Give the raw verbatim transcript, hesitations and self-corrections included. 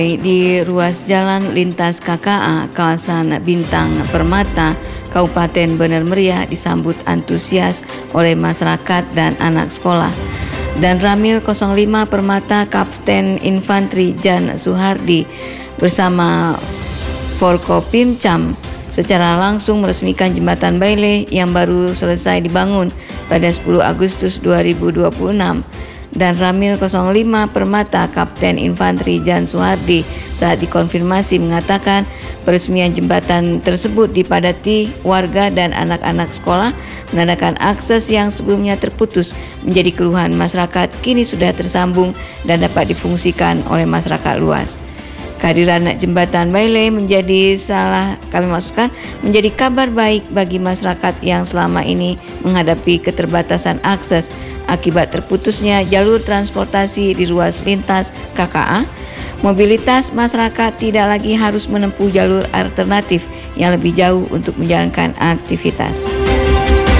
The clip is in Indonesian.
Di ruas jalan lintas K K A kawasan Bintang Permata, Kabupaten Bener Meriah disambut antusias oleh masyarakat dan anak sekolah. Dan Ramil nol lima Permata Kapten Infantri Jan Suhardi bersama Forkopimcam secara langsung meresmikan jembatan Bailey yang baru selesai dibangun pada sepuluh Agustus dua ribu dua puluh enam. Dan Ramil nol lima Permata Kapten Infantri Jan Suhardi saat dikonfirmasi mengatakan peresmian jembatan tersebut dipadati warga dan anak-anak sekolah, menandakan akses yang sebelumnya terputus menjadi keluhan masyarakat kini sudah tersambung dan dapat difungsikan oleh masyarakat luas. Kehadiran jembatan Bailey menjadi salah kami maksudkan menjadi kabar baik bagi masyarakat yang selama ini menghadapi keterbatasan akses akibat terputusnya jalur transportasi di ruas lintas K K A. Mobilitas masyarakat tidak lagi harus menempuh jalur alternatif yang lebih jauh untuk menjalankan aktivitas.